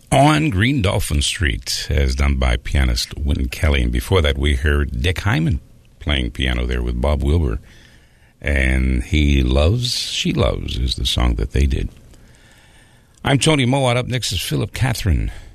On Green Dolphin Street, as done by pianist Wynton Kelly. And before that, we heard Dick Hyman playing piano there with Bob Wilber. And He Loves, She Loves is the song that they did. I'm Tony Mowat. Up next is Philip Catherine.